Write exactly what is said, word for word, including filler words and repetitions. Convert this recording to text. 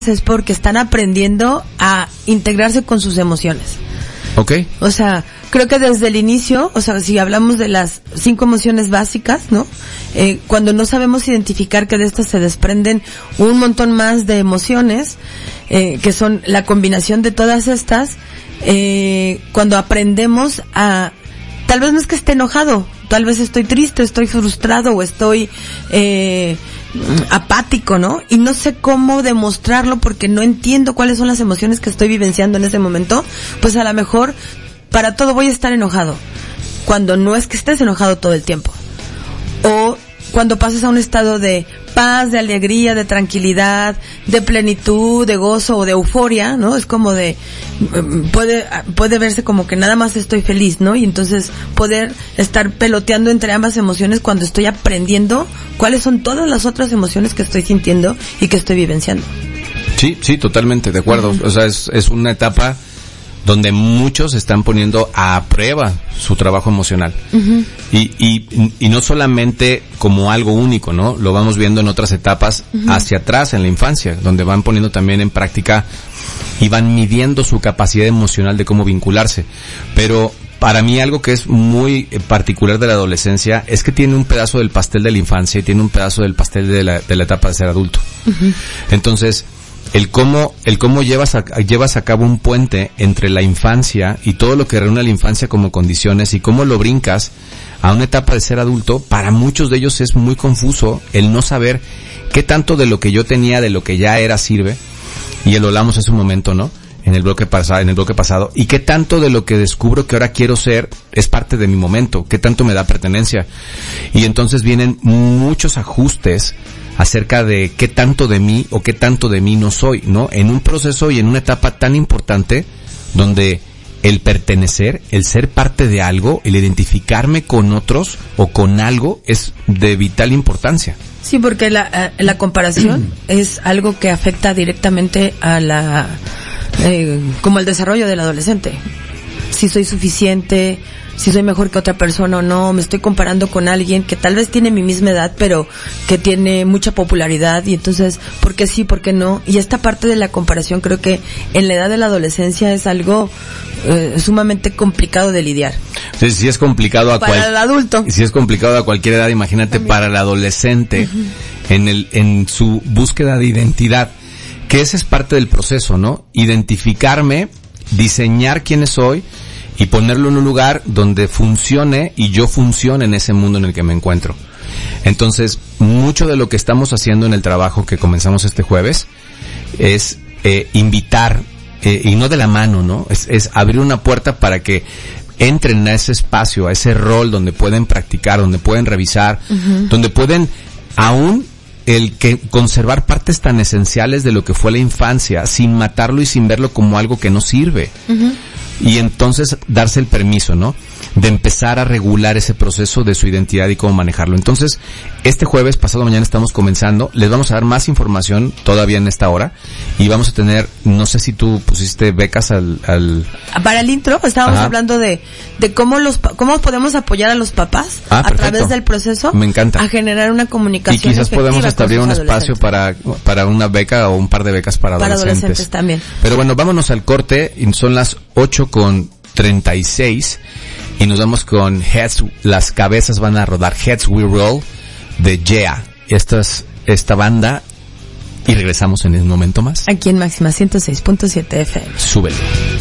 es porque están aprendiendo a integrarse con sus emociones. Okay. O sea, creo que desde el inicio, o sea, si hablamos de las cinco emociones básicas, ¿no? Eh, cuando no sabemos identificar que de estas se desprenden un montón más de emociones, eh, que son la combinación de todas estas, eh, cuando aprendemos a, tal vez no es que esté enojado, tal vez estoy triste, estoy frustrado o estoy, eh, apático, ¿no? Y no sé cómo demostrarlo porque no entiendo cuáles son las emociones que estoy vivenciando en ese momento, pues a lo mejor para todo voy a estar enojado, cuando no es que estés enojado todo el tiempo. O cuando pasas a un estado de paz, de alegría, de tranquilidad, de plenitud, de gozo o de euforia, ¿no? Es como de, puede, puede verse como que nada más estoy feliz, ¿no? Y entonces poder estar peloteando entre ambas emociones cuando estoy aprendiendo cuáles son todas las otras emociones que estoy sintiendo y que estoy vivenciando. Sí, sí, totalmente, de acuerdo. Uh-huh. O sea, es, es una etapa donde muchos están poniendo a prueba su trabajo emocional. Uh-huh. Y, y, y no solamente como algo único, ¿no? Lo vamos viendo en otras etapas uh-huh. hacia atrás, en la infancia, donde van poniendo también en práctica y van midiendo su capacidad emocional de cómo vincularse. Pero para mí algo que es muy particular de la adolescencia es que tiene un pedazo del pastel de la infancia y tiene un pedazo del pastel de la, de la etapa de ser adulto. Uh-huh. Entonces, el cómo, el cómo llevas a, llevas a cabo un puente entre la infancia y todo lo que reúne a la infancia como condiciones y cómo lo brincas a una etapa de ser adulto, para muchos de ellos es muy confuso el no saber qué tanto de lo que yo tenía, de lo que ya era sirve, y lo hablamos hace un momento, ¿no? En el bloque pasado, en el bloque pasado, y qué tanto de lo que descubro que ahora quiero ser es parte de mi momento, qué tanto me da pertenencia. Y entonces vienen muchos ajustes acerca de qué tanto de mí o qué tanto de mí no soy, ¿no? En un proceso y en una etapa tan importante donde el pertenecer, el ser parte de algo, el identificarme con otros o con algo es de vital importancia. Sí, porque la, la comparación es algo que afecta directamente a la, eh, como el desarrollo del adolescente. Si soy suficiente, si soy mejor que otra persona o no, me estoy comparando con alguien que tal vez tiene mi misma edad, pero que tiene mucha popularidad, y entonces, ¿por qué sí, por qué no? Y esta parte de la comparación creo que en la edad de la adolescencia es algo eh, sumamente complicado de lidiar. Sí, sí es complicado a para cual... el adulto. Si es complicado a cualquier edad, imagínate también para el adolescente, uh-huh. en el, en su búsqueda de identidad, que ese es parte del proceso, ¿no? Identificarme, diseñar quién soy, y ponerlo en un lugar donde funcione y yo funcione en ese mundo en el que me encuentro. Entonces, mucho de lo que estamos haciendo en el trabajo que comenzamos este jueves es eh, invitar, eh, y no de la mano, ¿no? Es, es abrir una puerta para que entren a ese espacio, a ese rol donde pueden practicar, donde pueden revisar, uh-huh. donde pueden aún el que conservar partes tan esenciales de lo que fue la infancia sin matarlo y sin verlo como algo que no sirve. Uh-huh. Y entonces darse el permiso, ¿no? De empezar a regular ese proceso de su identidad y cómo manejarlo. Entonces, este jueves, pasado mañana, estamos comenzando. Les vamos a dar más información todavía en esta hora. Y vamos a tener, no sé si tú pusiste becas al... al... Para el intro, estábamos Ajá. hablando de, de cómo los, cómo podemos apoyar a los papás ah, a perfecto. través del proceso. Me encanta. A generar una comunicación. Y quizás podemos hasta abrir un espacio para, para una beca o un par de becas para, para adolescentes. adolescentes también. Pero bueno, vámonos al corte. Son las ocho con treinta y seis y nos vamos con Heads, las cabezas van a rodar, Heads We Roll de Yeah. Esta es esta banda y regresamos en un momento más. Aquí en Máxima ciento seis punto siete F M. Súbele.